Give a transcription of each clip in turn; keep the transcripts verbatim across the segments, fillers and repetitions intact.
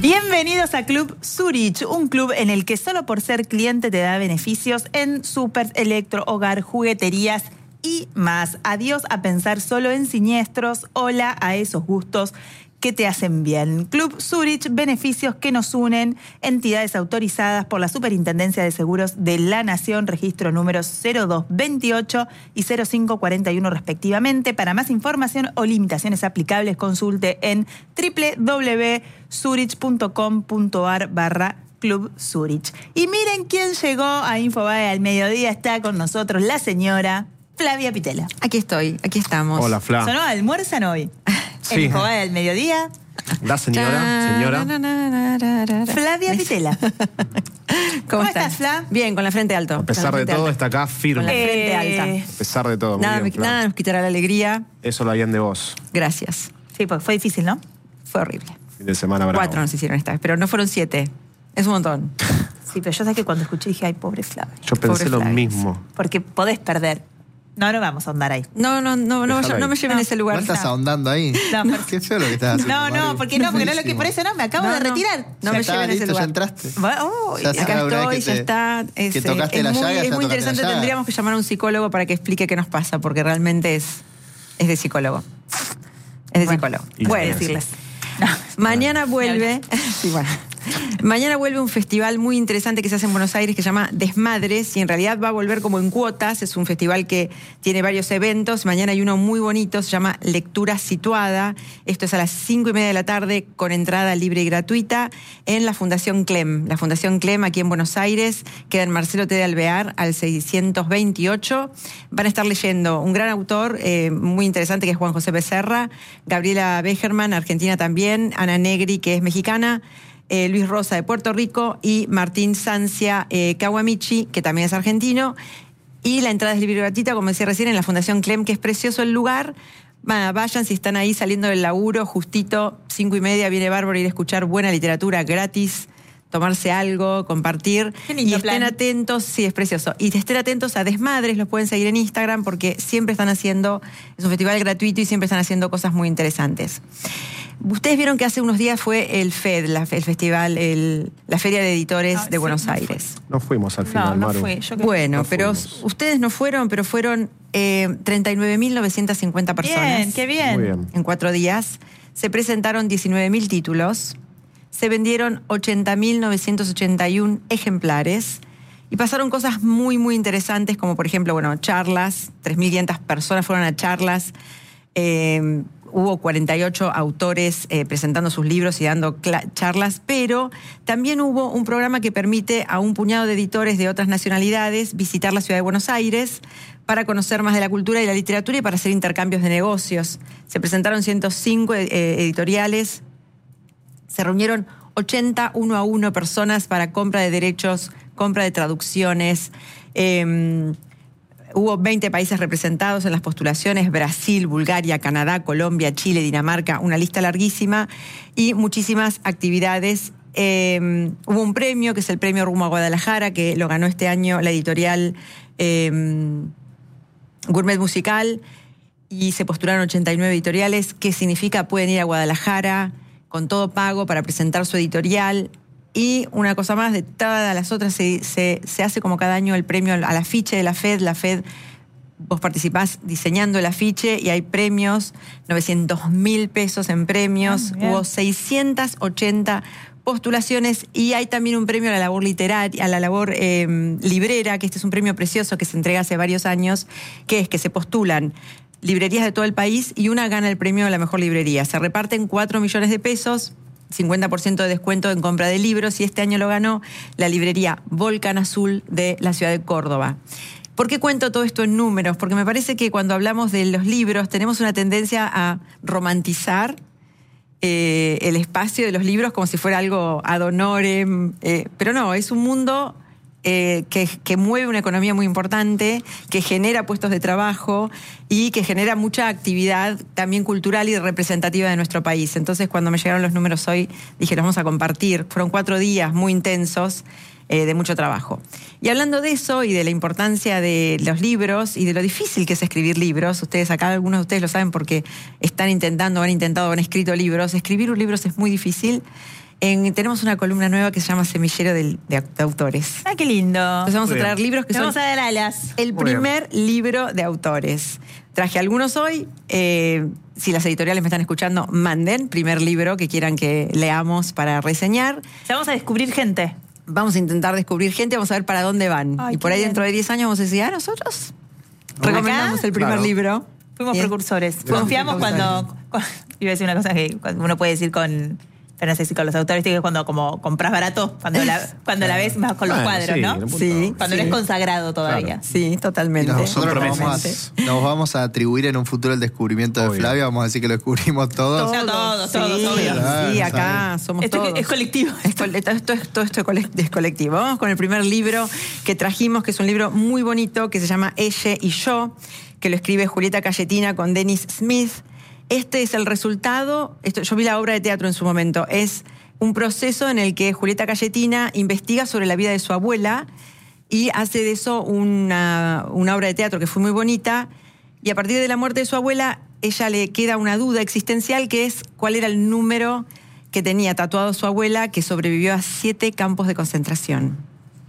Bienvenidos a Club Zurich, un club en el que solo por ser cliente te da beneficios en súper, electro, hogar, jugueterías y más. Adiós a pensar solo en siniestros, hola a esos gustos que te hacen bien. Club Zurich, beneficios que nos unen, entidades autorizadas por la Superintendencia de Seguros de la Nación, registro números cero dos veintiocho y cero cinco cuarenta y uno respectivamente. Para más información o limitaciones aplicables, consulte en doble u doble u doble u punto zurich punto com punto a r barra Club Zurich. Y miren quién llegó a Infobae al mediodía. Está con nosotros la señora Flavia Pitela. Aquí estoy, aquí estamos. Hola, Fla. ¿Sonó almuerzan hoy? Sí. En Infobae al mediodía. La señora, señora. Flavia Pitela. ¿Cómo, ¿Cómo estás? estás, Fla? Bien, con la frente alto. A pesar de todo, está acá firme. Con la frente Eh, alta. A pesar de todo, muy Nada, bien, me- Fla. nada nos quitará la alegría. Eso lo habían de vos. Gracias. Sí, porque fue difícil, ¿no? Fue horrible. Fin de semana bravo. Cuatro nos hicieron esta vez, pero no fueron siete. Es un montón. Sí, pero yo sé que cuando escuché dije, ay, pobre Flavia. Yo pensé Pobre lo Flavia, mismo. Porque podés perder. No, no vamos a andar ahí. No, no, no, no, Déjala no, no ahí. me lleven No. a ese lugar. ¿No estás No. ahondando ahí? No, porque- Qué feo lo que estás haciendo. No, no, Mari. porque no, porque no es lo que Buenísimo. por eso no, me acabo No, de no. retirar. No Ya me está, lleven a ese listo, lugar. ya entraste. Oh, Ya y- sé. Acá Una vez estoy, que ya te- está. Es, que eh, tocaste es la muy, llaga, es está muy tocando la interesante. llaga. Tendríamos que llamar a un psicólogo para que explique qué nos pasa, porque realmente es, es de psicólogo. Es de Bueno, psicólogo. y Bueno, decirles. No. mañana vuelve. Sí, bueno. Mañana vuelve un festival muy interesante que se hace en Buenos Aires que se llama Desmadres y en realidad va a volver como en cuotas. Es un festival que tiene varios eventos. Mañana hay uno muy bonito, se llama Lectura Situada. Esto es a las cinco y media de la tarde con entrada libre y gratuita en la Fundación Clem. La Fundación Clem aquí en Buenos Aires queda en Marcelo T. de Alvear al seiscientos veintiocho. Van a estar leyendo un gran autor eh, muy interesante que es Juan José Becerra, Gabriela Begerman, argentina también, Ana Negri, que es mexicana, Eh, Luis Rosa de Puerto Rico y Martín Sancia eh, Kawamichi, que también es argentino. Y la entrada es libre y gratuita, como decía recién, en la Fundación Clem, que es precioso el lugar. Va, vayan si están ahí saliendo del laburo, justito, cinco y media, viene bárbaro ir a escuchar buena literatura gratis, tomarse algo, compartir. Qué lindo y estén plan. atentos, sí, es precioso. Y estén atentos a Desmadres, los pueden seguir en Instagram porque siempre están haciendo, es un festival gratuito y siempre están haciendo cosas muy interesantes. Ustedes vieron que hace unos días fue el F E D, la, el festival, el, la Feria de Editores Ah, de sí, Buenos no fui. Aires. No fuimos al final, No, no Maru. fui. Yo que- Bueno, No pero fuimos. ustedes no fueron, pero fueron eh, treinta y nueve mil novecientas cincuenta personas. Bien, qué bien. Muy bien. En cuatro días. Se presentaron diecinueve mil títulos. Se vendieron ochenta mil novecientos ochenta y uno ejemplares. Y pasaron cosas muy, muy interesantes, como por ejemplo, bueno, charlas. tres mil quinientas personas fueron a charlas. Eh, hubo cuarenta y ocho autores eh, presentando sus libros y dando cla- charlas, pero también hubo un programa que permite a un puñado de editores de otras nacionalidades visitar la ciudad de Buenos Aires para conocer más de la cultura y la literatura y para hacer intercambios de negocios. Se presentaron ciento cinco eh, editoriales, se reunieron ochenta uno a uno personas para compra de derechos, compra de traducciones. Eh, Hubo veinte países representados en las postulaciones: Brasil, Bulgaria, Canadá, Colombia, Chile, Dinamarca, una lista larguísima y muchísimas actividades. Eh, hubo un premio, que es el premio Rumbo a Guadalajara, que lo ganó este año la editorial eh, Gourmet Musical, y se postularon ochenta y nueve editoriales. ¿Qué significa? Pueden ir a Guadalajara con todo pago para presentar su editorial. Y una cosa más, de todas las otras se, se, se hace como cada año el premio al afiche de la F E D. La F E D, vos participás diseñando el afiche y hay premios, novecientos mil pesos en premios. Ah, bien. Hubo seiscientas ochenta postulaciones y hay también un premio a la labor literaria, a la labor eh, librera, que este es un premio precioso que se entrega hace varios años, que es que se postulan librerías de todo el país y una gana el premio a la mejor librería. Se reparten cuatro millones de pesos, cincuenta por ciento de descuento en compra de libros, y este año lo ganó la librería Volcán Azul de la ciudad de Córdoba. ¿Por qué cuento todo esto en números? Porque me parece que cuando hablamos de los libros tenemos una tendencia a romantizar eh, el espacio de los libros como si fuera algo ad honorem, eh, pero no, es un mundo eh, que, que mueve una economía muy importante, que genera puestos de trabajo y que genera mucha actividad también cultural y representativa de nuestro país. Entonces, cuando me llegaron los números hoy, dije, los vamos a compartir. Fueron cuatro días muy intensos, eh, de mucho trabajo. Y hablando de eso y de la importancia de los libros y de lo difícil que es escribir libros, ustedes acá, algunos de ustedes lo saben porque están intentando, han intentado, han escrito libros. Escribir un libro es muy difícil. En, tenemos una columna nueva que se llama Semillero de, de, de Autores. Ah, qué lindo. Entonces vamos Muy a traer bien. libros que Te son vamos a dar alas. el Muy primer libro de autores. Traje algunos hoy. Eh, si las editoriales me están escuchando, manden primer libro que quieran que leamos para reseñar. Ya vamos a descubrir gente. Vamos a intentar descubrir gente, vamos a ver para dónde van. Ay, y por qué ahí bien. dentro de diez años vamos a decir, ah, nosotros ¿Acá? recomendamos el primer Claro. libro. Fuimos Bien. precursores. Fuimos Confiamos precursores. cuando, cuando- Iba a decir una cosa que uno puede decir con... Pero no sé si con los autores, que es cuando como compras barato, cuando la, cuando la ves más con los Bueno, cuadros, sí, ¿no? en un punto. Sí. Cuando no es consagrado todavía. Claro. Sí, Y totalmente. nosotros nos vamos, promesas. a, nos vamos a atribuir en un futuro el descubrimiento de Obvio. Flavia. Vamos a decir que lo descubrimos todos. Todos, todos, todos, sí, obvio. sí, Ah, acá somos Esto es- todos. es colectivo. Es col- Esto, esto, esto, esto es cole- es colectivo. Vamos con el primer libro que trajimos, que es un libro muy bonito, que se llama Ella y yo, que lo escribe Julieta Cayetina con Dennis Smith. Este es el resultado, esto, yo vi la obra de teatro en su momento, es un proceso en el que Julieta Cayetina investiga sobre la vida de su abuela y hace de eso una, una obra de teatro que fue muy bonita, y a partir de la muerte de su abuela, ella le queda una duda existencial, que es cuál era el número que tenía tatuado su abuela, que sobrevivió a siete campos de concentración.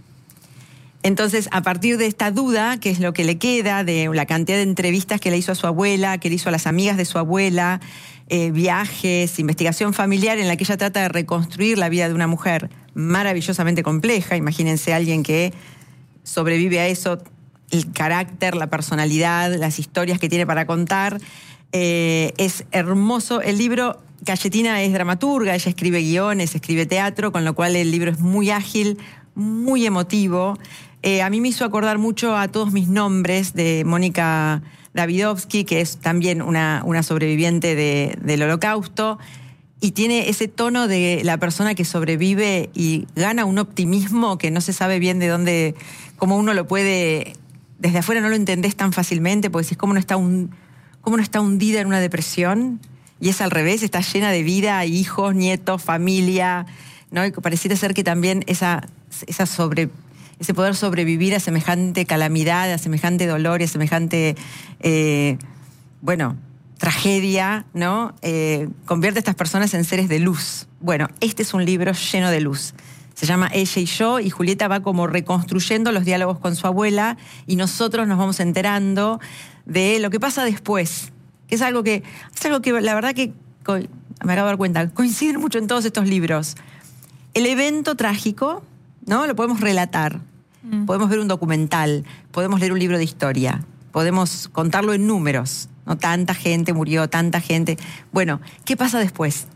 Entonces, a partir de esta duda, que es lo que le queda, de la cantidad de entrevistas que le hizo a su abuela, que le hizo a las amigas de su abuela, eh, viajes, investigación familiar, en la que ella trata de reconstruir la vida de una mujer maravillosamente compleja. Imagínense a alguien que sobrevive a eso, el carácter, la personalidad, las historias que tiene para contar. Eh, es hermoso. El libro, Cayetina es dramaturga, ella escribe guiones, escribe teatro, con lo cual el libro es muy ágil, muy emotivo. Eh, a mí me hizo acordar mucho a Todos mis nombres, de Mónica Davidovsky, que es también una, una sobreviviente de, del Holocausto, y tiene ese tono de la persona que sobrevive y gana un optimismo que no se sabe bien de dónde, cómo uno lo puede, desde afuera no lo entendés tan fácilmente, porque decís, ¿cómo no está, un, cómo no está hundida en una depresión? Y es al revés, está llena de vida, hijos, nietos, familia, ¿no? Y pareciera ser que también esa, esa sobre, ese poder sobrevivir a semejante calamidad, a semejante dolor y a semejante, eh, bueno, tragedia, ¿no? Eh, convierte a estas personas en seres de luz. Bueno, este es un libro lleno de luz. Se llama Ella y yo, y Julieta va como reconstruyendo los diálogos con su abuela, y nosotros nos vamos enterando de lo que pasa después, que es algo que, es algo que la verdad que, me acabo de dar cuenta, coinciden mucho en todos estos libros. El evento trágico, ¿no? Lo podemos relatar, mm. podemos ver un documental, podemos leer un libro de historia, podemos contarlo en números, ¿no? Tanta gente murió, tanta gente. Bueno, ¿qué pasa después?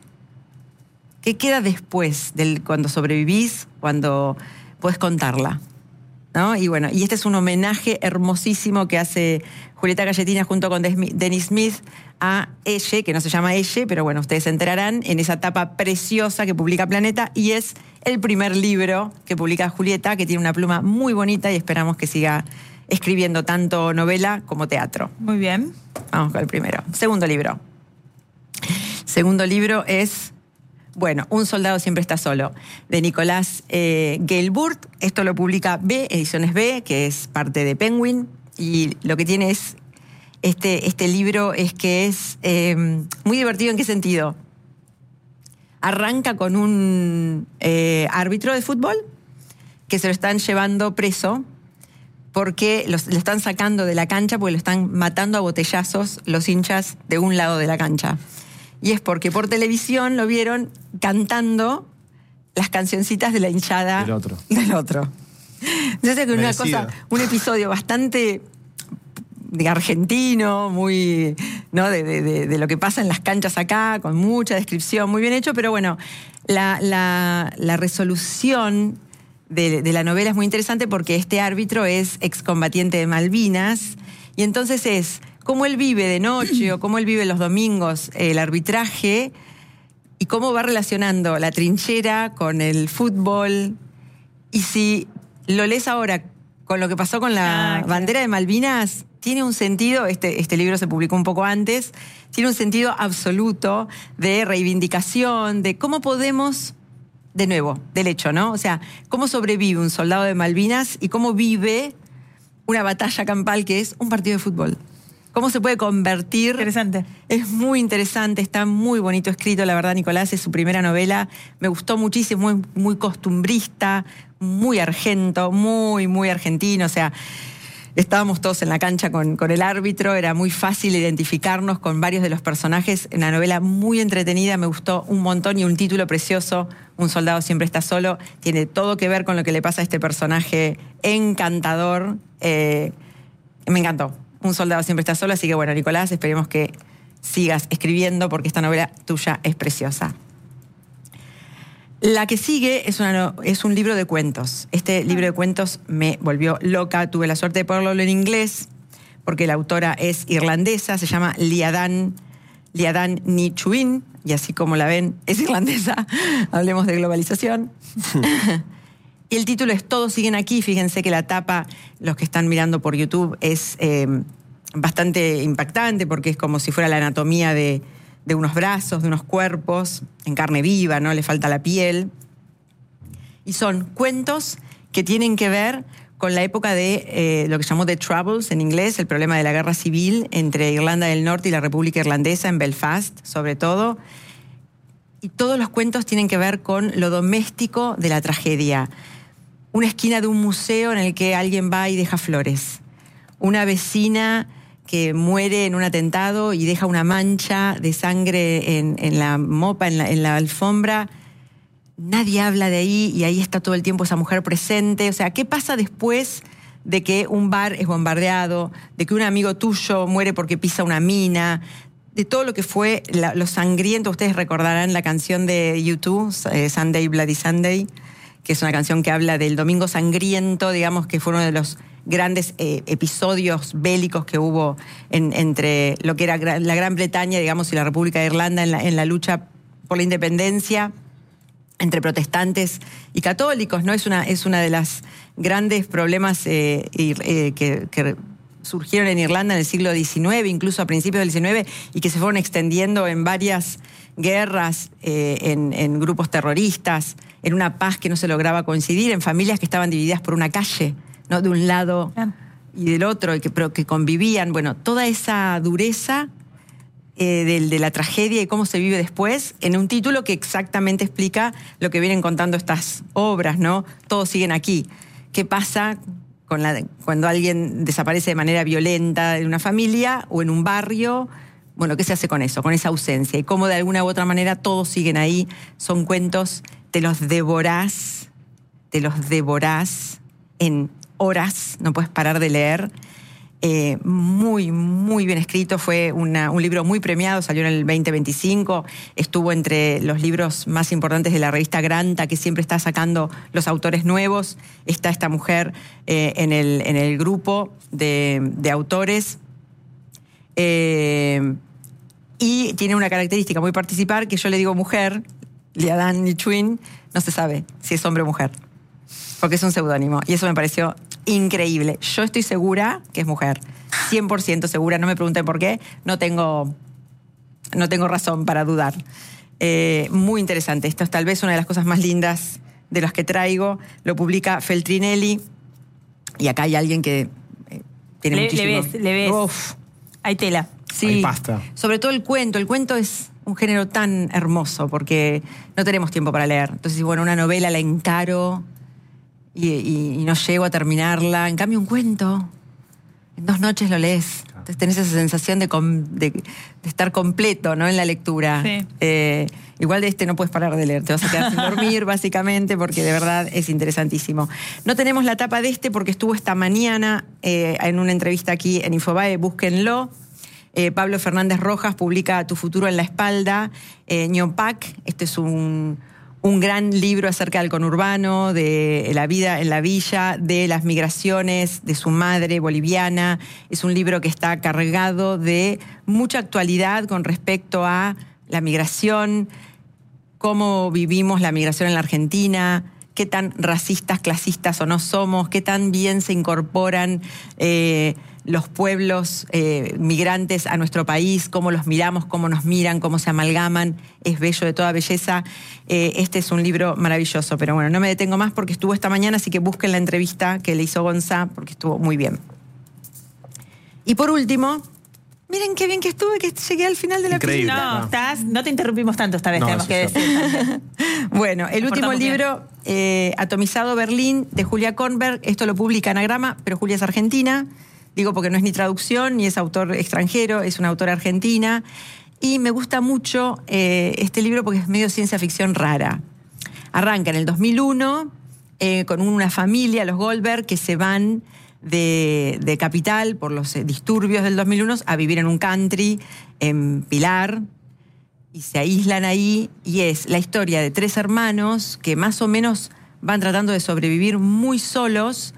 ¿Qué queda después del cuando sobrevivís, cuando podés contarla? ¿No? Y bueno, y este es un homenaje hermosísimo que hace Julieta Cayetina junto con Dennis Smith a ella, que no se llama ella, pero bueno, ustedes se enterarán, en esa tapa preciosa que publica Planeta, y es el primer libro que publica Julieta, que tiene una pluma muy bonita, y esperamos que siga escribiendo tanto novela como teatro. Muy bien. Vamos con el primero. Segundo libro. Segundo libro es, bueno, Un soldado siempre está solo, de Nicolás eh, Gelburt. Esto lo publica B, Ediciones B, que es parte de Penguin, y lo que tiene es, este, este libro es que es eh, muy divertido. ¿En qué sentido? Arranca con un eh, árbitro de fútbol que se lo están llevando preso porque los, lo están sacando de la cancha porque lo están matando a botellazos los hinchas de un lado de la cancha. Y es porque por televisión lo vieron cantando las cancioncitas de la hinchada Del otro. Del otro. Entonces es una Merecido. cosa, un episodio bastante de argentino, muy, ¿no? De, de, de, de lo que pasa en las canchas acá, con mucha descripción, muy bien hecho, pero bueno, la, la, la resolución de, de la novela es muy interesante porque este árbitro es excombatiente de Malvinas, y entonces es cómo él vive de noche o cómo él vive los domingos el arbitraje, y cómo va relacionando la trinchera con el fútbol. Y si lo lees ahora con lo que pasó con la Ah, claro. bandera de Malvinas, tiene un sentido, este, este libro se publicó un poco antes, tiene un sentido absoluto de reivindicación, de cómo podemos, de nuevo, del hecho, ¿no? O sea, cómo sobrevive un soldado de Malvinas y cómo vive una batalla campal que es un partido de fútbol. cómo se puede convertir. Interesante. Es muy interesante, está muy bonito escrito, la verdad, Nicolás, es su primera novela. Me gustó muchísimo, muy, muy costumbrista, muy argento, muy, muy argentino. O sea, estábamos todos en la cancha con, con el árbitro, era muy fácil identificarnos con varios de los personajes. Una novela muy entretenida, me gustó un montón y un título precioso. Un soldado siempre está solo. Tiene todo que ver con lo que le pasa a este personaje encantador. Eh, me encantó. Un soldado siempre está solo, así que bueno, Nicolás, esperemos que sigas escribiendo porque esta novela tuya es preciosa. La que sigue es, una, es un libro de cuentos. Este libro de cuentos me volvió loca. Tuve la suerte de poderlo leer en inglés porque la autora es irlandesa, se llama Liadan, Liadan Ní Chuin, y así como la ven, es irlandesa. Hablemos de globalización. Y el título es Todos siguen aquí. Fíjense que la tapa, los que están mirando por YouTube, es eh, bastante impactante porque es como si fuera la anatomía de, de unos brazos, de unos cuerpos, en carne viva, ¿no? Le falta la piel. Y son cuentos que tienen que ver con la época de eh, lo que llamó The Troubles en inglés, el problema de la guerra civil entre Irlanda del Norte y la República Irlandesa, en Belfast, sobre todo. Y todos los cuentos tienen que ver con lo doméstico de la tragedia. Una esquina de un museo en el que alguien va y deja flores. Una vecina que muere en un atentado y deja una mancha de sangre en, en la mopa, en la, en la alfombra. Nadie habla de ahí y ahí está todo el tiempo esa mujer presente. O sea, ¿qué pasa después de que un bar es bombardeado, de que un amigo tuyo muere porque pisa una mina, de todo lo que fue la, lo sangriento? Ustedes recordarán la canción de U dos, eh, Sunday Bloody Sunday, que es una canción que habla del Domingo Sangriento, digamos que fue uno de los grandes eh, episodios bélicos que hubo en, entre lo que era la Gran Bretaña, digamos, y la República de Irlanda en la, en la lucha por la independencia entre protestantes y católicos, ¿no? Es una, es una de las grandes problemas eh, eh, que, que surgieron en Irlanda en el siglo diecinueve, incluso a principios del diecinueve, y que se fueron extendiendo en varias guerras, eh, en, en grupos terroristas, en una paz que no se lograba coincidir, en familias que estaban divididas por una calle, ¿no? De un lado y del otro, y que, pero que convivían. Bueno, toda esa dureza eh, de, de la tragedia y cómo se vive después, en un título que exactamente explica lo que vienen contando estas obras, ¿no? Todos siguen aquí. ¿Qué pasa con la, cuando alguien desaparece de manera violenta de una familia o en un barrio? Bueno, ¿qué se hace con eso, con esa ausencia? Y cómo de alguna u otra manera todos siguen ahí. Son cuentos, te los devorás, te los devorás en horas, no puedes parar de leer. Eh, muy, muy bien escrito, fue una, un libro muy premiado, salió en el veinte veinticinco, estuvo entre los libros más importantes de la revista Granta, que siempre está sacando los autores nuevos. Está esta mujer eh, en, el, en el grupo de, de autores. Eh, y tiene una característica muy particular, que yo le digo mujer, Liadan Ní Chuin, no se sabe si es hombre o mujer, porque es un seudónimo, y eso me pareció increíble. Yo estoy segura que es mujer, cien por ciento segura, no me pregunten por qué, no tengo, no tengo razón para dudar. Eh, muy interesante, esto es tal vez una de las cosas más lindas de las que traigo, lo publica Feltrinelli, y acá hay alguien que eh, tiene le, muchísimo... Le ves, le ves. Uf. Hay tela. Sí, hay pasta. Sobre todo el cuento. El cuento es un género tan hermoso porque no tenemos tiempo para leer. Entonces, bueno, una novela la encaro y, y, y no llego a terminarla. En cambio, un cuento, en dos noches lo lees. Entonces tenés esa sensación de, com, de, de estar completo, ¿no? En la lectura. Sí. Eh, igual de este no puedes parar de leer. Te vas a quedar sin dormir, básicamente, porque de verdad es interesantísimo. No tenemos la tapa de este porque estuvo esta mañana eh, en una entrevista aquí en Infobae. Búsquenlo. Eh, Pablo Fernández Rojas publica Tu futuro en la espalda. Eh, Ñopac, este es un, un gran libro acerca del conurbano, de la vida en la villa, de las migraciones, de su madre boliviana. Es un libro que está cargado de mucha actualidad con respecto a la migración, cómo vivimos la migración en la Argentina, qué tan racistas, clasistas o no somos, qué tan bien se incorporan eh, los pueblos eh, migrantes a nuestro país, cómo los miramos, cómo nos miran, cómo se amalgaman. Es bello, de toda belleza. Eh, este es un libro maravilloso, pero bueno, no me detengo más porque estuvo esta mañana, así que busquen la entrevista que le hizo Gonzá, porque estuvo muy bien. Y por último, Miren qué bien que estuve, que llegué al final de la Increíble. película. No, no. estás, no te interrumpimos tanto esta vez, No, tenemos eso que sí. decir. Bueno, el Nos último portamos bien. libro, eh, Atomizado Berlín, de Julia Kornberg. Esto lo publica Anagrama, pero Julia es argentina. Digo porque no es ni traducción, ni es autor extranjero, es una autora argentina. Y me gusta mucho eh, este libro porque es medio ciencia ficción rara. Arranca en el dos mil uno eh, con una familia, los Goldberg, que se van de, de Capital por los eh, disturbios del dos mil uno a vivir en un country en Pilar. Y se aíslan ahí, y es la historia de tres hermanos que más o menos van tratando de sobrevivir muy solos,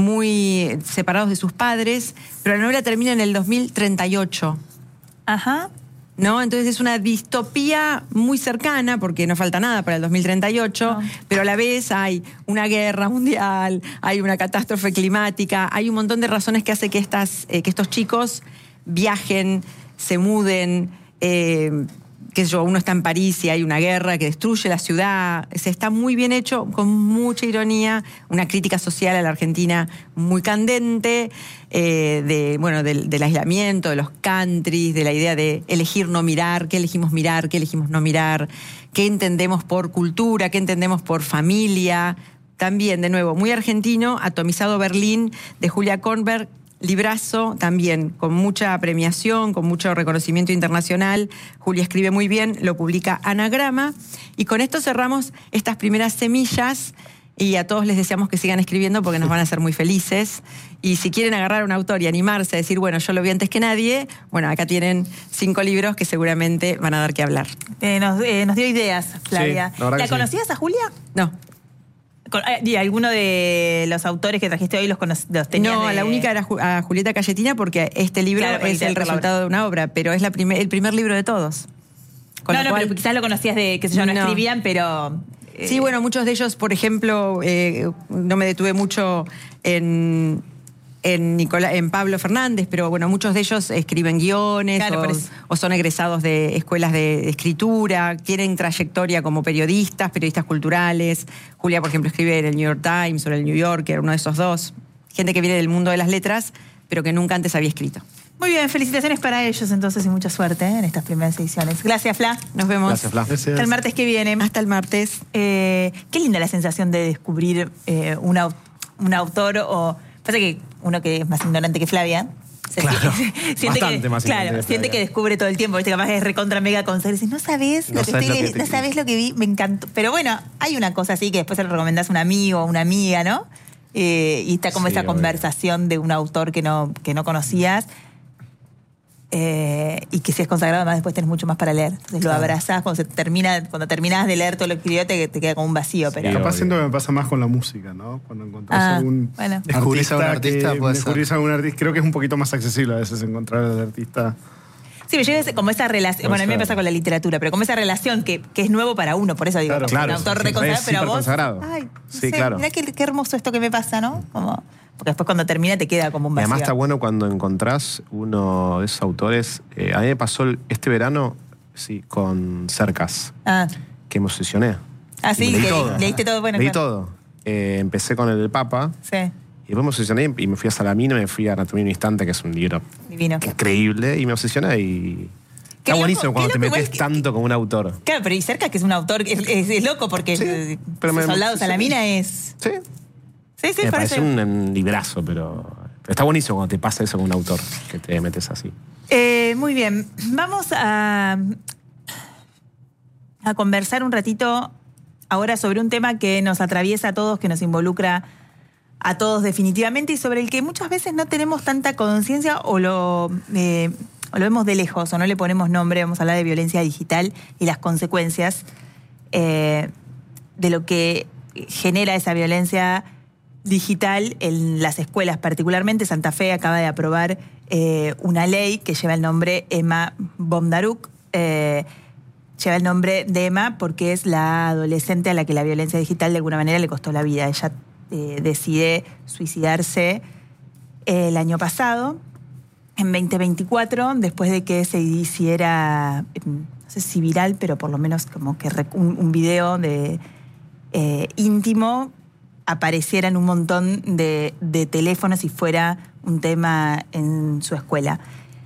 muy separados de sus padres, pero la novela termina en el dos mil treinta y ocho, Ajá. ¿no? Entonces es una distopía muy cercana, porque no falta nada para el dos mil treinta y ocho, No. pero a la vez hay una guerra mundial, hay una catástrofe climática, hay un montón de razones que hace que, estas, eh, que estos chicos viajen, se muden, eh, qué sé yo, uno está en París y hay una guerra que destruye la ciudad. O sea, está muy bien hecho, con mucha ironía, una crítica social a la Argentina muy candente, eh, de, bueno, del, del aislamiento, de los countries, de la idea de elegir no mirar, qué elegimos mirar, qué elegimos no mirar, qué entendemos por cultura, qué entendemos por familia. También, de nuevo, muy argentino, Atomizado Berlín, de Julia Kornberg. Librazo también, con mucha premiación, con mucho reconocimiento internacional. Julia escribe muy bien, lo publica Anagrama. Y con esto cerramos estas primeras semillas, y a todos les deseamos que sigan escribiendo porque nos van a hacer muy felices. Y si quieren agarrar a un autor y animarse a decir, bueno, yo lo vi antes que nadie, bueno, acá tienen cinco libros que seguramente van a dar que hablar. Eh, nos, eh, nos dio ideas, Flavia. Sí, la verdad ¿La que sí. conocías a Julia? No, Con- eh, ¿Y alguno de los autores que trajiste hoy los, cono- los tenías? no, de- la única era Ju- a Julieta Calletina, porque este libro Claro, porque es te- el por la resultado de una obra, pero es la primer, el primer libro de todos. Con No, lo no, cual- pero quizás lo conocías de, qué sé yo, no, No. escribían, pero... eh, Sí, bueno, muchos de ellos, por ejemplo, eh, no me detuve mucho en, en, Nicolá- en Pablo Fernández, pero bueno, muchos de ellos escriben guiones Claro, o, por eso. o son egresados de escuelas de escritura, tienen trayectoria como periodistas, periodistas culturales. Julia, por ejemplo, escribe en el New York Times o en el New Yorker, uno de esos dos. Gente que viene del mundo de las letras, pero que nunca antes había escrito. Muy bien, felicitaciones para ellos entonces y mucha suerte eh, en estas primeras ediciones. Gracias, Fla. Nos vemos. Gracias, Fla. Hasta el martes que viene. Hasta el martes. Eh, qué linda la sensación de descubrir eh, un, au- un autor o... Pasa que uno que es más ignorante que Flavia... se Claro, siente, siente bastante que, más claro, ignorante que siente Flavia. que descubre todo el tiempo, ¿viste? Capaz es recontra mega conceder. Dice, no sabes lo No que sabes estoy lo que leyendo, te- no sabes lo que vi, me encantó. Pero bueno, hay una cosa así que después se lo recomendás a un amigo o una amiga, ¿no? Eh, y está como Sí, esa obvio. conversación de un autor que no, que no conocías. Eh, y que si es consagrado, además después tenés mucho más para leer. Entonces lo abrazás, cuando se termina, cuando terminás de leer todo lo que escribió, te, te queda como un vacío. Pero Sí, Capaz obvio. siento que me pasa más con la música, ¿no? Cuando encontrás Ah, algún bueno. Descubrís a un artista, que- puede ser. descubrís a un artista. Creo que es un poquito más accesible a veces encontrar al artista. sí, me llega ese- como esa relación. Puede Bueno, a mí me ser. pasa con la literatura, pero como esa relación que, que es nuevo para uno, por eso digo, Claro, como claro, un autor sí, reconsagrado, es pero a vos. hiperconsagrado. Ay, no Sí, sé, claro. mirá qué, qué hermoso esto que me pasa, ¿no? Como, porque después cuando termina te queda como un Y vacío. además está bueno cuando encontrás uno de esos autores. Eh, a mí me pasó el- este verano, sí, con Cercas, Ah, que me obsesioné. Ah, Y sí, me leí que todo. leíste todo, bueno, Leí claro. todo. Eh, empecé con el del Papa, sí, y después me obsesioné y me fui a Salamina, me fui a Anatomía en un instante, que es un libro divino. increíble, y me obsesioné y... Qué Está loco, buenísimo qué cuando te loco, igual metes que- tanto con un autor. Claro, pero y cerca que es un autor, es, es- es loco porque Sí, eh, pero me- Soldado sí, Salamina es... Sí. Sí, sí, me parece. parece un, un librazo, pero, pero está buenísimo cuando te pasa eso con un autor, que te metes así. Eh, muy bien, vamos a, a conversar un ratito ahora sobre un tema que nos atraviesa a todos, que nos involucra a todos definitivamente y sobre el que muchas veces no tenemos tanta conciencia o lo, eh, o lo vemos de lejos o no le ponemos nombre. Vamos a hablar de violencia digital y las consecuencias eh, de lo que genera esa violencia digital en las escuelas. Particularmente Santa Fe acaba de aprobar eh, una ley que lleva el nombre Emma Bondaruk. Eh, lleva el nombre de Emma porque es la adolescente a la que la violencia digital de alguna manera le costó la vida. Ella eh, decide suicidarse el año pasado, en veinte veinticuatro, después de que se hiciera, no sé si viral, pero por lo menos como que rec- un, un video de eh, íntimo apareciera en un montón de, de teléfonos y fuera un tema en su escuela.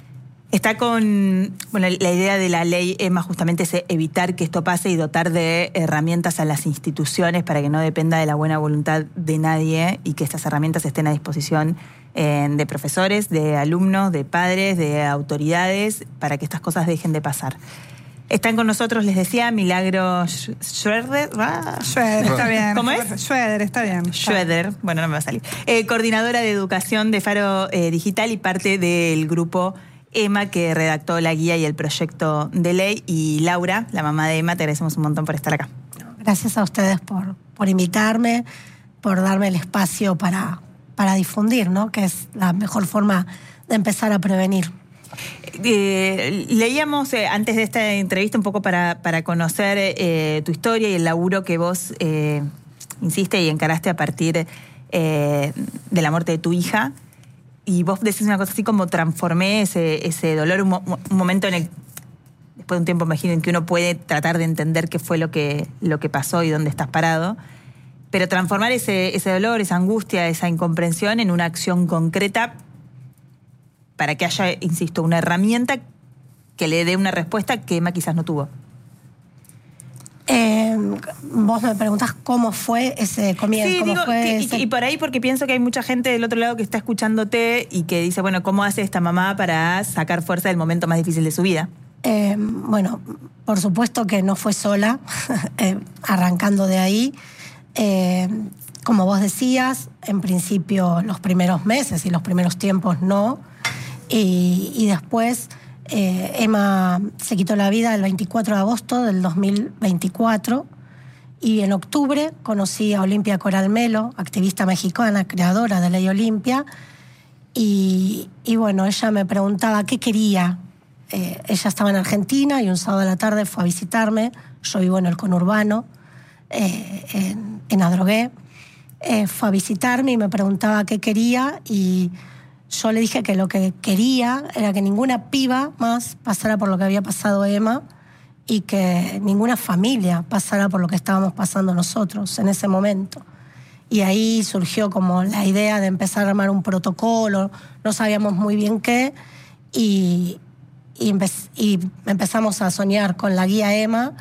Está con, bueno, la idea de la ley EMA justamente es evitar que esto pase y dotar de herramientas a las instituciones para que no dependa de la buena voluntad de nadie y que estas herramientas estén a disposición eh, de profesores, de alumnos, de padres, de autoridades, para que estas cosas dejen de pasar. Están con nosotros, les decía, Milagro Schroeder. ¿Va? Schroeder, está bien. ¿Cómo es? Schroeder, está bien. Schroeder, bueno, no me va a salir. Eh, coordinadora de educación de Faro eh, Digital y parte del grupo Emma, que redactó la guía y el proyecto de ley. Y Laura, la mamá de Emma, te agradecemos un montón por estar acá. Gracias a ustedes por, por invitarme, por darme el espacio para, para difundir, ¿no? Que es la mejor forma de empezar a prevenir. Eh, leíamos eh, antes de esta entrevista un poco para, para conocer eh, tu historia y el laburo que vos eh, insiste y encaraste a partir eh, de la muerte de tu hija. Y vos decís una cosa así como transformé ese, ese dolor, un, mo- un momento en el, después de un tiempo imagino en que uno puede tratar de entender qué fue lo que, lo que pasó y dónde estás parado, pero transformar ese, ese dolor, esa angustia, esa incomprensión en una acción concreta para que haya, insisto, una herramienta que le dé una respuesta que Emma quizás no tuvo. Eh, vos me preguntás cómo fue ese comienzo. Sí, cómo digo, fue que- ese... y, y por ahí porque pienso que hay mucha gente del otro lado que está escuchándote y que dice, bueno, ¿cómo hace esta mamá para sacar fuerza del momento más difícil de su vida? Eh, bueno, por supuesto que no fue sola, eh, arrancando de ahí. Eh, como vos decías, en principio los primeros meses y los primeros tiempos no. Y, y después eh, Emma se quitó la vida el veinticuatro de agosto del dos mil veinticuatro. Y en octubre conocí a Olimpia Coral Melo, activista mexicana, creadora de Ley Olimpia. Y, y bueno, ella me preguntaba qué quería. Eh, ella estaba en Argentina y un sábado de la tarde fue a visitarme. Yo vivo en el conurbano, eh, en, en Adrogué. Eh, fue a visitarme y me preguntaba qué quería. Y yo le dije que lo que quería era que ninguna piba más pasara por lo que había pasado Emma y que ninguna familia pasara por lo que estábamos pasando nosotros en ese momento. Y ahí surgió como la idea de empezar a armar un protocolo, no sabíamos muy bien qué, y, y, empe- y empezamos a soñar con la guía Emma,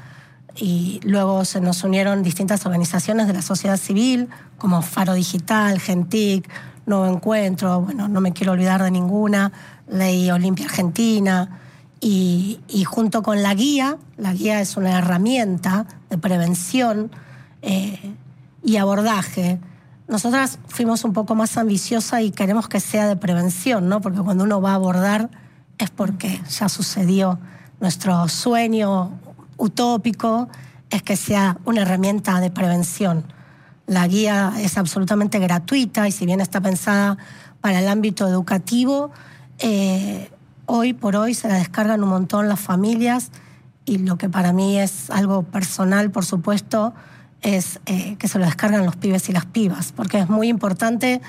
y luego se nos unieron distintas organizaciones de la sociedad civil, como Faro Digital, Gentic, Nuevo Encuentro, bueno, no me quiero olvidar de ninguna, Ley Olimpia Argentina, y, y junto con la guía, la guía es una herramienta de prevención eh, y abordaje. Nosotras fuimos un poco más ambiciosas y queremos que sea de prevención, ¿no? Porque cuando uno va a abordar es porque ya sucedió. Nuestro sueño utópico es que sea una herramienta de prevención. La guía es absolutamente gratuita y si bien está pensada para el ámbito educativo, eh, hoy por hoy se la descargan un montón las familias y lo que para mí es algo personal, por supuesto, es eh, que se lo descargan los pibes y las pibas, porque es muy importante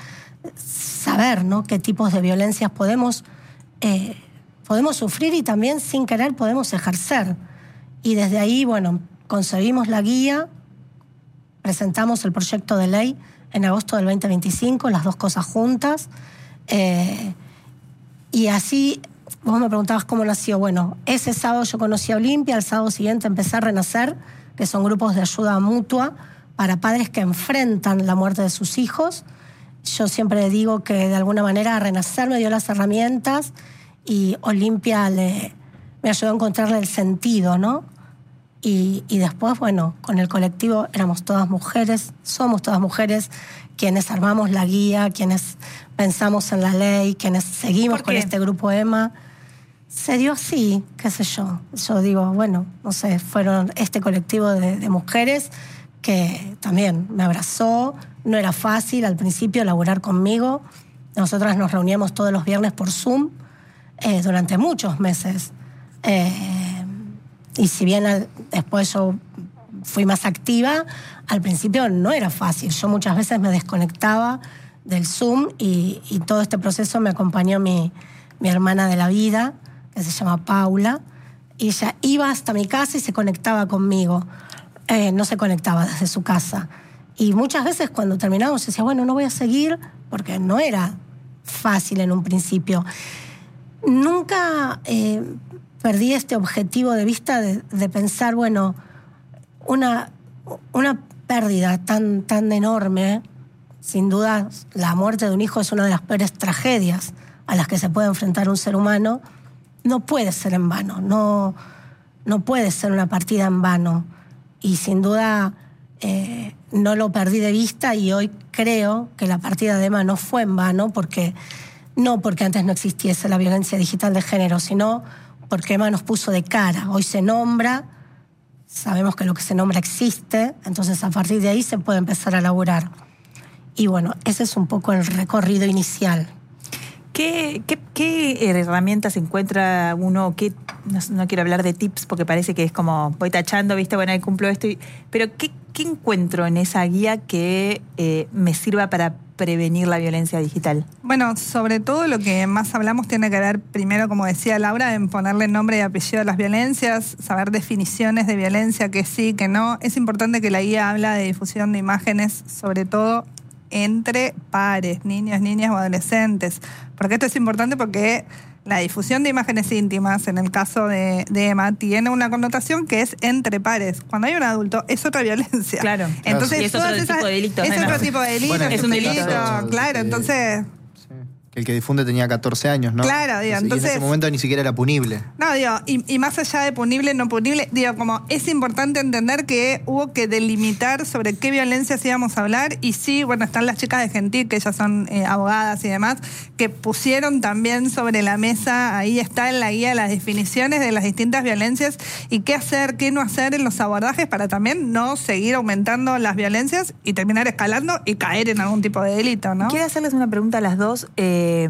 saber, ¿no?, qué tipos de violencias podemos, eh, podemos sufrir y también sin querer podemos ejercer. Y desde ahí, bueno, concebimos la guía, presentamos el proyecto de ley en agosto del veinte veinticinco, las dos cosas juntas, eh, y así. Vos me preguntabas cómo nació. Bueno, ese sábado yo conocí a Olimpia, el sábado siguiente empecé a Renacer, que son grupos de ayuda mutua para padres que enfrentan la muerte de sus hijos. Yo siempre digo que de alguna manera Renacer me dio las herramientas y Olimpia le, me ayudó a encontrarle el sentido, ¿no? Y, y después, bueno, con el colectivo éramos todas mujeres, somos todas mujeres quienes armamos la guía, quienes pensamos en la ley, quienes seguimos con este grupo Emma. Se dio así, qué sé yo. Yo digo, bueno, no sé, fueron este colectivo de, de mujeres que también me abrazó. No era fácil al principio laburar conmigo. Nosotras nos reuníamos todos los viernes por Zoom eh, durante muchos meses. Eh, y si bien al, después yo fui más activa, al principio no era fácil. Yo muchas veces me desconectaba del Zoom y, y todo este proceso me acompañó mi, mi hermana de la vida, que se llama Paula, y ella iba hasta mi casa y se conectaba conmigo. Eh, no se conectaba desde su casa. Y muchas veces cuando terminábamos decía, bueno, no voy a seguir, porque no era fácil en un principio. nunca eh, perdí este objetivo de vista de, de pensar, bueno, una, una pérdida tan, tan enorme, sin duda la muerte de un hijo es una de las peores tragedias a las que se puede enfrentar un ser humano, no puede ser en vano, no, no puede ser una partida en vano. Y sin duda eh, no lo perdí de vista y hoy creo que la partida de Emma no fue en vano, porque no porque antes no existiese la violencia digital de género, sino porque Emma nos puso de cara. Hoy se nombra, sabemos que lo que se nombra existe, entonces a partir de ahí se puede empezar a laburar. Y bueno, ese es un poco el recorrido inicial. ¿Qué, qué, qué herramientas encuentra uno? ¿Qué, no, no quiero hablar de tips porque parece que es como voy tachando, ¿viste? Bueno, ahí cumplo esto. Y, pero ¿qué, ¿qué encuentro en esa guía que eh, me sirva para prevenir la violencia digital? Bueno, sobre todo lo que más hablamos tiene que ver, primero, como decía Laura, en ponerle nombre y apellido a las violencias, saber definiciones de violencia, que sí, que no. Es importante que la guía habla de difusión de imágenes, sobre todo entre pares, niños, niñas o adolescentes. Porque esto es importante porque la difusión de imágenes íntimas, en el caso de, de Emma, tiene una connotación que es entre pares. Cuando hay un adulto, es otra violencia. Claro. Entonces, y es otro todas esas, tipo de delito. Es además. otro tipo de delito. Bueno, es un delito, caso, claro. eh, Entonces... Que el que difunde tenía catorce años, ¿no? Claro, digo, Y entonces... en ese momento ni siquiera era punible. No, digo, y, y más allá de punible, no punible, digo, como es importante entender que hubo que delimitar sobre qué violencias íbamos a hablar, y sí, bueno, están las chicas de Gentil, que ellas son eh, abogadas y demás, que pusieron también sobre la mesa, ahí está en la guía, las definiciones de las distintas violencias y qué hacer, qué no hacer en los abordajes para también no seguir aumentando las violencias y terminar escalando y caer en algún tipo de delito, ¿no? Quiero hacerles una pregunta a las dos. Eh,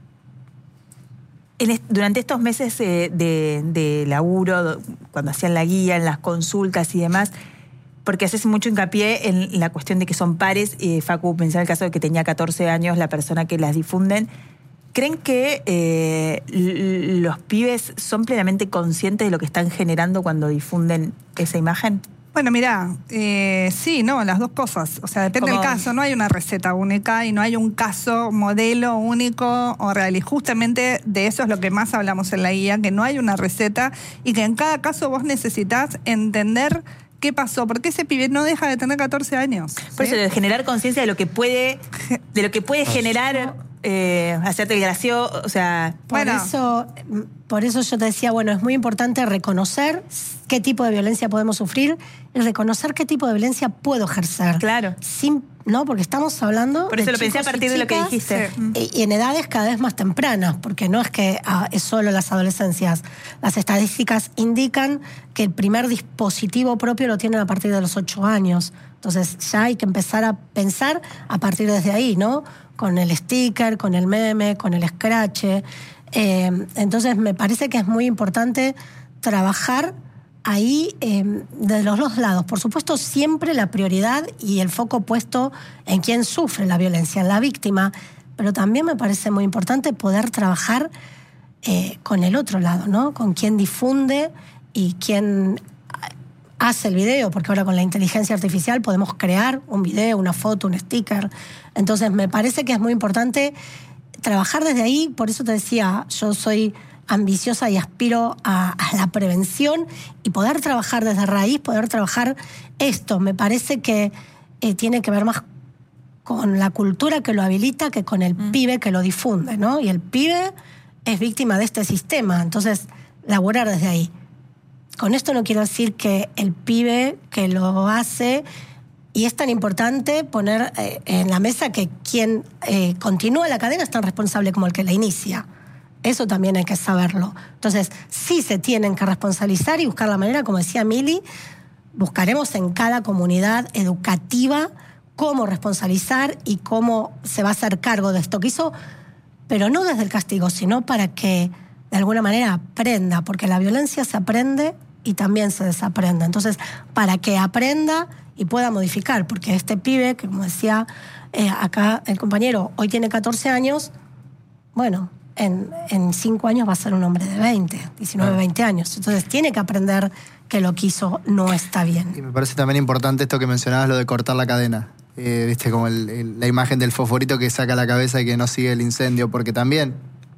En est- durante estos meses eh, de, de laburo, do- cuando hacían la guía, en las consultas y demás, porque haces mucho hincapié en la cuestión de que son pares, eh, Facu mencionaba el caso de que tenía catorce años la persona que las difunden, ¿creen que eh, l- los pibes son plenamente conscientes de lo que están generando cuando difunden esa imagen? Bueno, mirá, eh, sí, no, las dos cosas. O sea, depende Como- del caso. No hay una receta única y no hay un caso modelo único o real. Y justamente de eso es lo que más hablamos en la guía, que no hay una receta y que en cada caso vos necesitas entender qué pasó, porque ese pibe no deja de tener catorce años. Por ¿sí? eso, de generar conciencia de lo que puede, de lo que puede generar, eh, hacerte el gracioso, o sea... Por Bueno. eso, por eso yo te decía, bueno, es muy importante reconocer qué tipo de violencia podemos sufrir y reconocer qué tipo de violencia puedo ejercer. Claro. Sin, no, porque estamos hablando Por eso de lo pensé a chicos y partir de lo que chicas, dijiste. Sí. Mm. Y, y en edades cada vez más tempranas, porque no es que ah, es solo las adolescencias. Las estadísticas indican que el primer dispositivo propio lo tienen a partir de los ocho años. Entonces ya hay que empezar a pensar a partir desde ahí, ¿no? Con el sticker, con el meme, con el scratch. Eh, entonces me parece que es muy importante trabajar ahí eh, de los dos lados. Por supuesto, siempre la prioridad y el foco puesto en quien sufre la violencia, en la víctima, pero también me parece muy importante poder trabajar eh, con el otro lado, ¿no? Con quien difunde y quien hace el video, porque ahora con la inteligencia artificial podemos crear un video, una foto, un sticker. Entonces me parece que es muy importante trabajar desde ahí. Por eso te decía, yo soy ambiciosa y aspiro a, a la prevención y poder trabajar desde raíz, poder trabajar esto. Me parece que eh, tiene que ver más con la cultura que lo habilita que con el mm. pibe que lo difunde, ¿no? Y el pibe es víctima de este sistema, entonces laburar desde ahí. Con esto no quiero decir que el pibe que lo hace, y es tan importante poner eh, en la mesa que quien eh, continúa la cadena es tan responsable como el que la inicia. Eso también hay que saberlo. Entonces, sí se tienen que responsabilizar y buscar la manera, como decía Mili, buscaremos en cada comunidad educativa cómo responsabilizar y cómo se va a hacer cargo de esto que hizo, pero no desde el castigo, sino para que de alguna manera aprenda, porque la violencia se aprende y también se desaprende. Entonces, para que aprenda y pueda modificar, porque este pibe, que como decía eh, acá el compañero, hoy tiene catorce años, bueno, en, en cinco años va a ser un hombre de veinte, diecinueve, veinte años. Entonces, tiene que aprender que lo que hizo no está bien. Y me parece también importante esto que mencionabas, lo de cortar la cadena. Eh, Viste, como el, el, la imagen del fosforito que saca la cabeza y que no sigue el incendio, porque también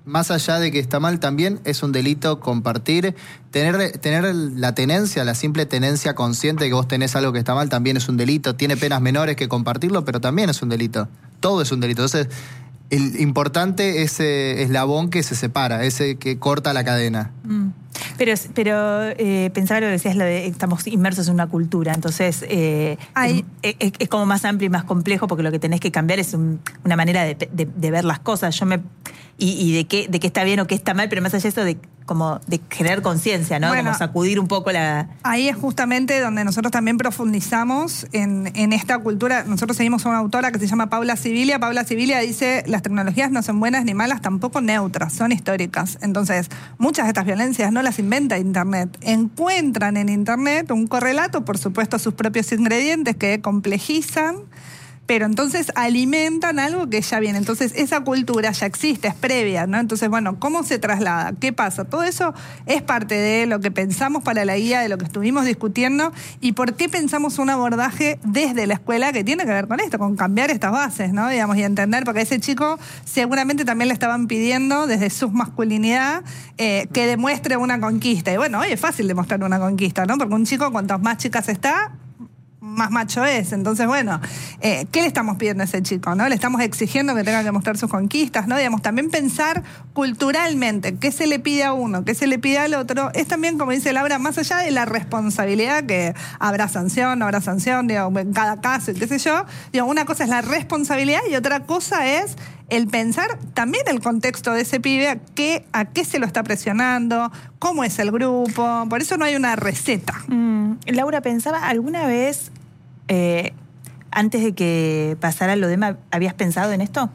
más allá de que está mal, también es un delito compartir. Tener, tener la tenencia, la simple tenencia consciente de que vos tenés algo que está mal, también es un delito. Tiene penas menores que compartirlo, pero también es un delito. Todo es un delito. Entonces, el importante es ese eslabón que se separa, ese que corta la cadena. Mm. Pero, pero eh, pensaba lo que decías, lo de estamos inmersos en una cultura, entonces eh, es, es, es como más amplio y más complejo, porque lo que tenés que cambiar es un, una manera de, de, de ver las cosas. Yo me y, y de qué de qué está bien o qué está mal, pero más allá de eso de como de generar conciencia, ¿no? Bueno, como sacudir un poco la... Ahí es justamente donde nosotros también profundizamos en, en esta cultura. Nosotros seguimos a una autora que se llama Paula Sibilia. Paula Sibilia dice, las tecnologías no son buenas ni malas, tampoco neutras, son históricas. Entonces, muchas de estas violencias no las inventa Internet. Encuentran en Internet un correlato, por supuesto, sus propios ingredientes que complejizan, pero entonces alimentan algo que ya viene. Entonces esa cultura ya existe, es previa, ¿no? Entonces, bueno, ¿cómo se traslada? ¿Qué pasa? Todo eso es parte de lo que pensamos para la guía, de lo que estuvimos discutiendo, y por qué pensamos un abordaje desde la escuela que tiene que ver con esto, con cambiar estas bases, ¿no? Digamos, y entender, porque a ese chico seguramente también le estaban pidiendo desde su masculinidad eh, que demuestre una conquista. Y bueno, hoy es fácil demostrar una conquista, ¿no? Porque un chico, cuantas más chicas está, más macho es. Entonces, bueno, eh, ¿qué le estamos pidiendo a ese chico, no? Le estamos exigiendo que tenga que mostrar sus conquistas, ¿no? Digamos, también pensar culturalmente qué se le pide a uno, qué se le pide al otro, es también, como dice Laura, más allá de la responsabilidad, que habrá sanción, no habrá sanción, digo, en cada caso, y qué sé yo. Digo, una cosa es la responsabilidad y otra cosa es el pensar también el contexto de ese pibe, a qué, a qué se lo está presionando, cómo es el grupo. Por eso no hay una receta. Mm, Laura, pensaba, ¿alguna vez, eh, antes de que pasara lo demás, habías pensado en esto?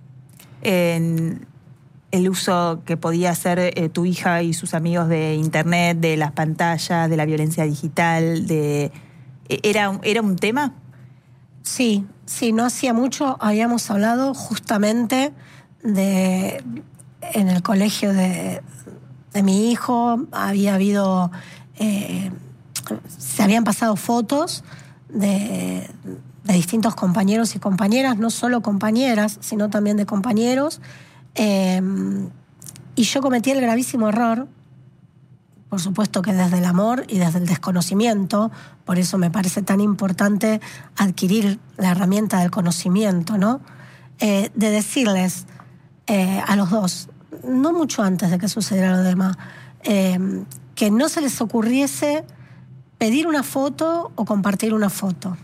En el uso que podía hacer eh, tu hija y sus amigos de Internet, de las pantallas, de la violencia digital, de ¿era, era un tema? Sí, sí, no hacía mucho habíamos hablado justamente de en el colegio de, de mi hijo había habido eh, se habían pasado fotos de, de distintos compañeros y compañeras, no solo compañeras, sino también de compañeros, eh, y yo cometí el gravísimo error, por supuesto que desde el amor y desde el desconocimiento, por eso me parece tan importante adquirir la herramienta del conocimiento, ¿no? Eh, de decirles eh, a los dos, no mucho antes de que sucediera lo demás, eh, que no se les ocurriese pedir una foto o compartir una foto.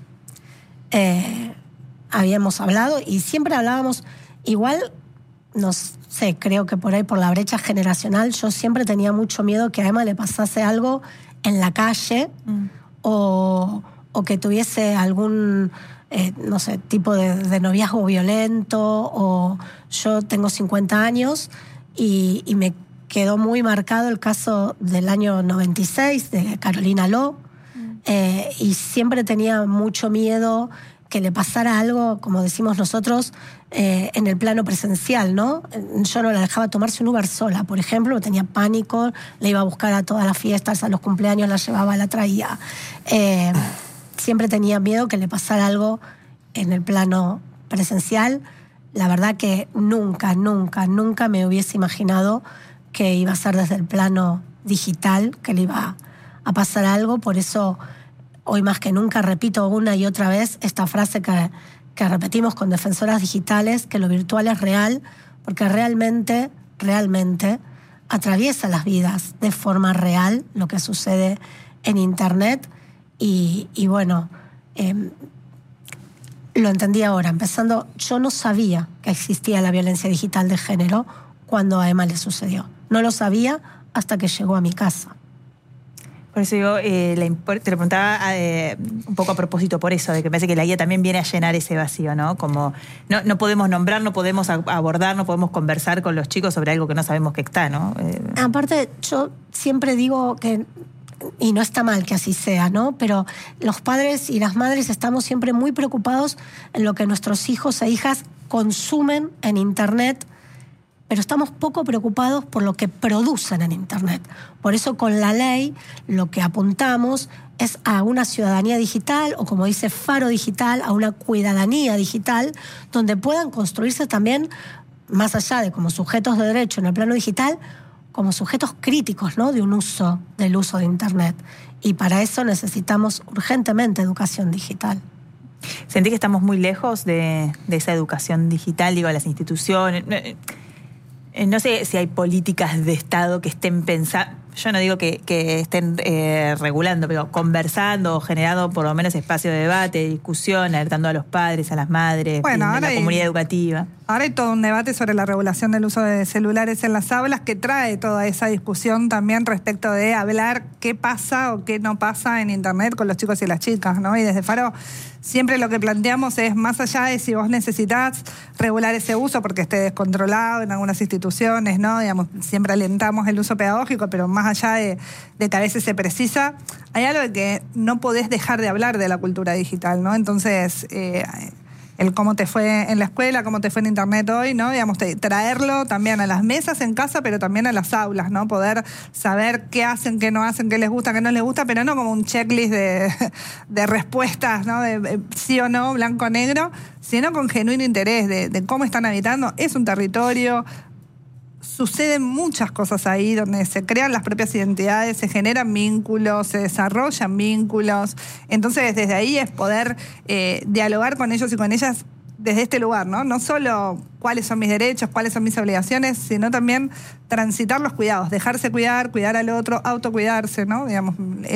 Eh, habíamos hablado y siempre hablábamos, igual, no sé, creo que por ahí, por la brecha generacional, yo siempre tenía mucho miedo que a Emma le pasase algo en la calle mm. o, o que tuviese algún, eh, no sé, tipo de, de noviazgo violento, o yo tengo cincuenta años y, y me quedó muy marcado el caso del año noventa y seis de Carolina Lo, mm. eh, y siempre tenía mucho miedo que le pasara algo, como decimos nosotros, eh, en el plano presencial, ¿no? Yo no la dejaba tomarse un Uber sola, por ejemplo, tenía pánico, la iba a buscar a todas las fiestas, a los cumpleaños, la llevaba, la traía. Eh, siempre tenía miedo que le pasara algo en el plano presencial. La verdad que nunca, nunca, nunca me hubiese imaginado que iba a ser desde el plano digital, que le iba a pasar algo. Por eso hoy más que nunca repito una y otra vez esta frase que, que repetimos con Defensoras Digitales, que lo virtual es real, porque realmente, realmente atraviesa las vidas de forma real lo que sucede en Internet. Y, y bueno, eh, lo entendí ahora, empezando, yo no sabía que existía la violencia digital de género cuando a Emma le sucedió. No lo sabía hasta que llegó a mi casa. Por eso digo, eh, la import- te lo preguntaba eh, un poco a propósito por eso, de que me parece que la guía también viene a llenar ese vacío, ¿no? Como no, no podemos nombrar, no podemos abordar, no podemos conversar con los chicos sobre algo que no sabemos que está, ¿no? Eh... Aparte, yo siempre digo que, y no está mal que así sea, ¿no? Pero los padres y las madres estamos siempre muy preocupados en lo que nuestros hijos e hijas consumen en Internet, pero estamos poco preocupados por lo que producen en Internet. Por eso con la ley lo que apuntamos es a una ciudadanía digital, o como dice Faro Digital, a una cuidadanía digital, donde puedan construirse también más allá de como sujetos de derecho en el plano digital, como sujetos críticos, ¿no? De un uso, del uso de Internet. Y para eso necesitamos urgentemente educación digital. ¿Sentí que estamos muy lejos de, de esa educación digital, digo, a las instituciones? No sé si hay políticas de Estado que estén pensando, yo no digo que, que estén eh, regulando, pero conversando o generando por lo menos espacio de debate, de discusión, alertando a los padres, a las madres, bueno, a la hay, comunidad educativa. Ahora hay todo un debate sobre la regulación del uso de celulares en las aulas que trae toda esa discusión también respecto de hablar qué pasa o qué no pasa en Internet con los chicos y las chicas, ¿no? Y desde Faro siempre lo que planteamos es, más allá de si vos necesitás regular ese uso porque esté descontrolado en algunas instituciones, ¿no? Digamos, siempre alentamos el uso pedagógico, pero más allá de, de que a veces se precisa, hay algo de que no podés dejar de hablar de la cultura digital, ¿no? Entonces, eh, el cómo te fue en la escuela, cómo te fue en Internet hoy, ¿no? Digamos, traerlo también a las mesas en casa, pero también a las aulas, ¿no? Poder saber qué hacen, qué no hacen, qué les gusta, qué no les gusta, pero no como un checklist de, de respuestas, ¿no? De, de sí o no, blanco o negro, sino con genuino interés de, de cómo están habitando. Es un territorio. Suceden muchas cosas ahí donde se crean las propias identidades, se generan vínculos, se desarrollan vínculos. Entonces, desde ahí es poder eh, dialogar con ellos y con ellas desde este lugar, ¿no? No solo cuáles son mis derechos, cuáles son mis obligaciones, sino también transitar los cuidados, dejarse cuidar, cuidar al otro, autocuidarse, ¿no? Digamos,